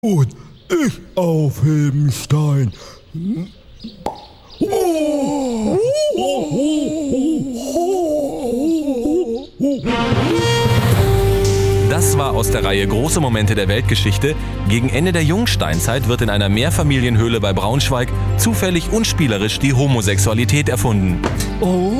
Gut, ich aufheben, Stein. Das war aus der Reihe Große Momente der Weltgeschichte. Gegen Ende der Jungsteinzeit wird in einer Mehrfamilienhöhle bei Braunschweig zufällig und spielerisch die Homosexualität erfunden. Oh.